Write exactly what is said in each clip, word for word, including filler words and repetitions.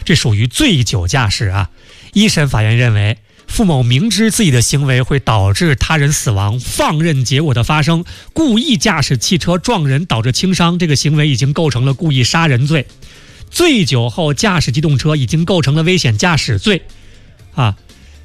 这属于醉酒驾驶啊。一审法院认为，付某明知自己的行为会导致他人死亡，放任结果的发生，故意驾驶汽车撞人导致轻伤，这个行为已经构成了故意杀人罪。醉酒后驾驶机动车已经构成了危险驾驶罪啊。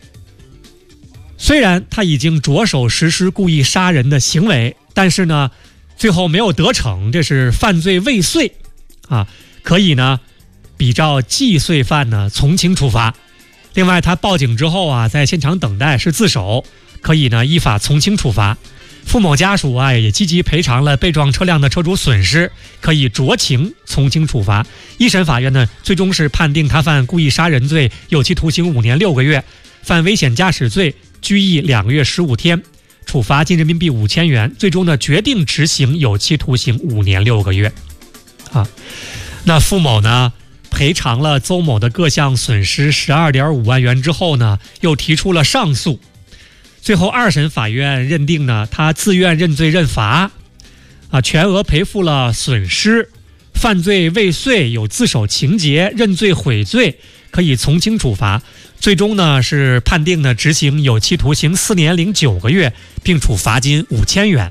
虽然他已经着手实施故意杀人的行为，但是呢最后没有得逞，这是犯罪未遂啊，可以呢比照既遂犯呢从轻处罚。另外他报警之后啊，在现场等待是自首，可以呢依法从轻处罚。付某家属啊也积极赔偿了被撞车辆的车主损失，可以酌情从轻处罚。一审法院呢最终是判定他犯故意杀人罪有期徒刑五年六个月，犯危险驾驶罪拘役两个月十五天，处罚金人民币五千元，最终呢决定执行有期徒刑五年六个月啊。那付某呢赔偿了邹某的各项损失十二点五万元之后呢，又提出了上诉。最后二审法院认定呢，他自愿认罪认罚，啊，全额赔付了损失，犯罪未遂，有自首情节，认罪悔罪，可以从轻处罚。最终呢是判定呢执行有期徒刑四年零九个月，并处罚金五千元。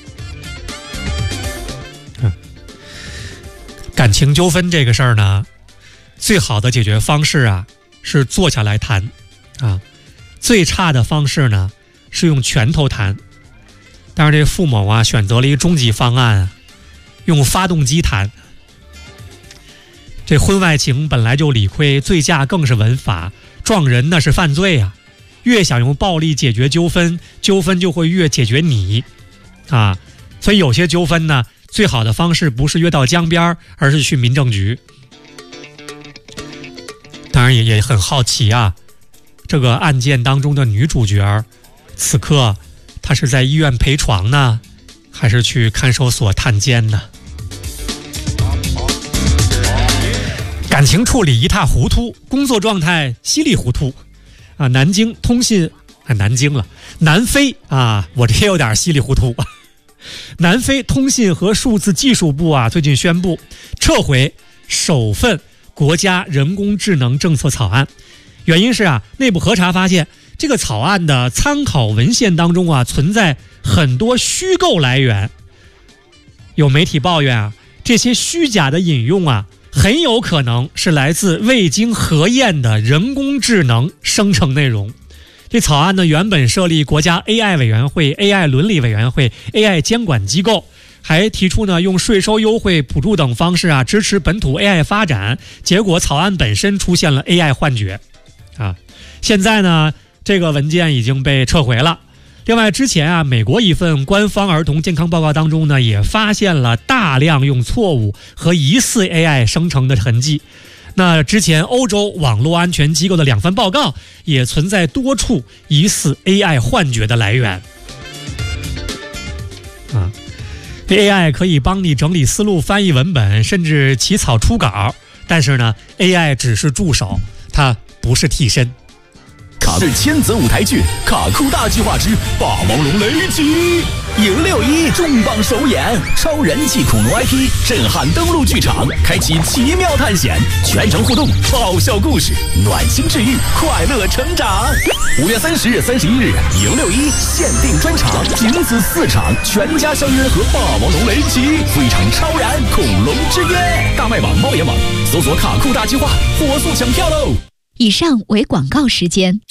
嗯，感情纠纷这个事儿呢，最好的解决方式啊是坐下来谈啊，最差的方式呢是用拳头谈。但是这付某啊选择了一个终极方案，用发动机谈。这婚外情本来就理亏，醉驾更是违法，撞人那是犯罪啊！越想用暴力解决纠纷，纠纷就会越解决你啊！所以有些纠纷呢，最好的方式不是约到江边，而是去民政局。当然也也很好奇啊，这个案件当中的女主角，此刻她是在医院陪床呢，还是去看守所探监呢？感情处理一塌糊涂，工作状态稀里糊涂啊！南京通信啊，南京了，南非啊，我这也有点稀里糊涂。南非通信和数字技术部啊，最近宣布撤回首份国家人工智能政策草案，原因是啊，内部核查发现这个草案的参考文献当中啊，存在很多虚构来源。有媒体抱怨啊，这些虚假的引用啊，很有可能是来自未经核验的人工智能生成内容。这草案呢，原本设立国家 A I 委员会、A I 伦理委员会、A I 监管机构，还提出呢用税收优惠、补助等方式啊支持本土 A I 发展。结果草案本身出现了 A I 幻觉，啊，现在呢这个文件已经被撤回了。另外，之前啊，美国一份官方儿童健康报告当中呢，也发现了大量用错误和疑似 A I 生成的痕迹。那之前欧洲网络安全机构的两份报告也存在多处疑似 A I 幻觉的来源。啊， A I 可以帮你整理思路、翻译文本，甚至起草初稿，但是呢 ，A I 只是助手，它不是替身。 卡是千泽舞台剧《卡酷大计划之霸王龙雷击》，迎六一重磅首演，超人气恐龙 I P 震撼登陆剧场，开启奇妙探险，全程互动，爆笑故事，暖心治愈，快乐成长。五月三十日、三十一日，迎六一限定专场，仅此四场，全家相约和霸王龙雷击，赴一场超燃恐龙之约。大麦网、猫眼网搜索“卡酷大计划”，火速抢票喽！ 以上为广告时间。